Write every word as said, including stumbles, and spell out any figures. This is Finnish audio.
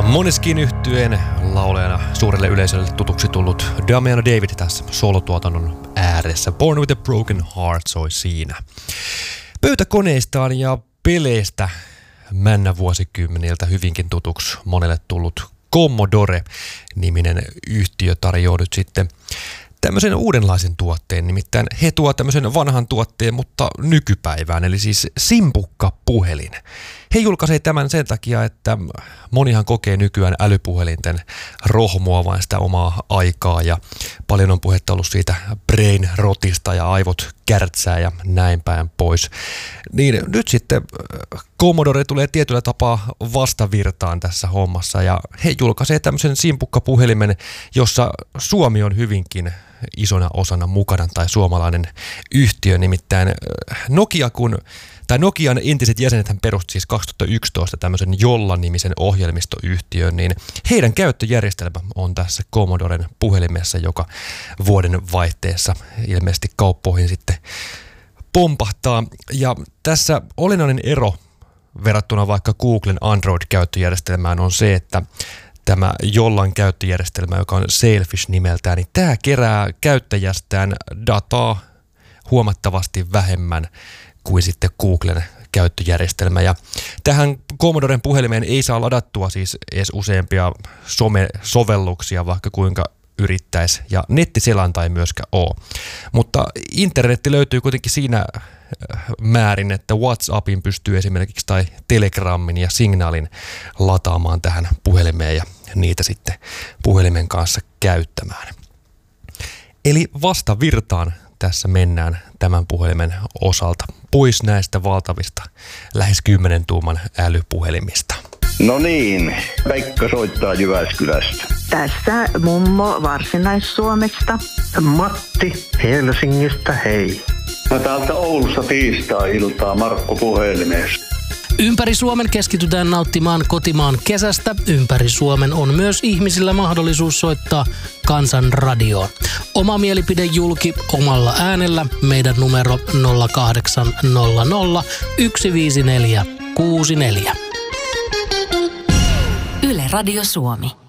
Måneskin yhtyeen laulajana suurelle yleisölle tutuksi tullut Damiano David tässä solotuotannon ääressä. Born with a Broken Heart soi siinä. Pöytäkoneistaan ja peleistä männä vuosikymmeniltä hyvinkin tutuksi monelle tullut Commodore-niminen yhtiö tarjoaa nyt sitten tämmöisen uudenlaisen tuotteen, nimittäin he tuo tämmöisen vanhan tuotteen, mutta nykypäivään, eli siis simpukkapuhelin. He julkaisee tämän sen takia, että monihan kokee nykyään älypuhelinten rohmuavan sitä omaa aikaa ja paljon on puhetta ollut siitä brain rotista ja aivot kärtsää ja näin päin pois. Niin nyt sitten Commodore tulee tietyllä tapaa vastavirtaan tässä hommassa ja he julkaisee tämmöisen simpukkapuhelimen, jossa Suomi on hyvinkin isona osana mukana tai suomalainen yhtiö, nimittäin Nokia kun Tai Nokian entiset jäsenethän perusti siis kaksituhattayksitoista tämmöisen Jolla-nimisen ohjelmistoyhtiön, niin heidän käyttöjärjestelmä on tässä Commodoren puhelimessa, joka vuoden vaihteessa ilmeisesti kauppoihin sitten pompahtaa. Ja tässä olennainen ero verrattuna vaikka Googlen Android-käyttöjärjestelmään on se, että tämä Jollan käyttöjärjestelmä, joka on Sailfish nimeltään, niin tämä kerää käyttäjästään dataa huomattavasti vähemmän kuin sitten Googlen käyttöjärjestelmä. Ja tähän Commodoren puhelimeen ei saa ladattua siis edes useampia some-sovelluksia, vaikka kuinka yrittäisi, ja nettiselanta ei myöskään ole. Mutta internetti löytyy kuitenkin siinä määrin, että WhatsAppin pystyy esimerkiksi tai Telegramin ja Signalin lataamaan tähän puhelimeen ja niitä sitten puhelimen kanssa käyttämään. Eli vastavirtaan tässä mennään tämän puhelimen osalta pois näistä valtavista lähes kymmenen tuuman älypuhelimista. No niin, Pekka soittaa Jyväskylästä. Tässä mummo Varsinais-Suomesta. Matti Helsingistä, hei. Mä täältä Oulusta tiistai-iltaa Markku puhelimesta. Ympäri Suomen keskitytään nauttimaan kotimaan kesästä. Ympäri Suomen on myös ihmisillä mahdollisuus soittaa Kansan radioon. Oma mielipide julki omalla äänellä. Meidän numero nolla kahdeksan nolla nolla yksi viisi neljä kuusi neljä. Yle Radio Suomi.